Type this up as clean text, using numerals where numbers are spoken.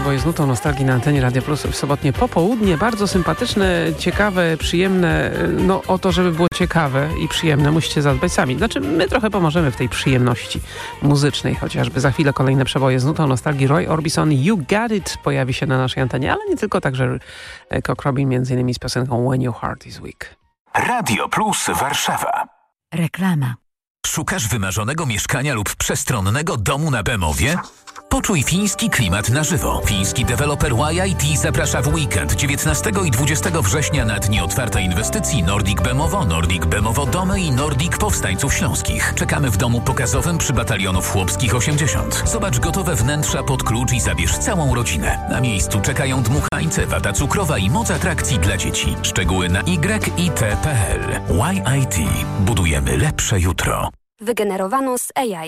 przeboje z nutą nostalgii na antenie Radia Plus w sobotnie popołudnie. Bardzo sympatyczne, ciekawe, przyjemne. No o to, żeby było ciekawe i przyjemne, musicie zadbać sami. Znaczy, my trochę pomożemy w tej przyjemności muzycznej, chociażby. Za chwilę kolejne przeboje z nutą nostalgii. Roy Orbison, You Got It pojawi się na naszej antenie, ale nie tylko, także Cock Robin m.in. z piosenką When Your Heart Is Weak. Radio Plus Warszawa. Reklama. Szukasz wymarzonego mieszkania lub przestronnego domu na Bemowie? Poczuj fiński klimat na żywo. Fiński deweloper YIT zaprasza w weekend 19 i 20 września na dni otwartej inwestycji Nordic Bemowo, Nordic Bemowo Domy i Nordic Powstańców Śląskich. Czekamy w domu pokazowym przy Batalionów Chłopskich 80. Zobacz gotowe wnętrza pod klucz i zabierz całą rodzinę. Na miejscu czekają dmuchańce, wata cukrowa i moc atrakcji dla dzieci. Szczegóły na YIT.pl. YIT. Budujemy lepsze jutro. Wygenerowano z AI.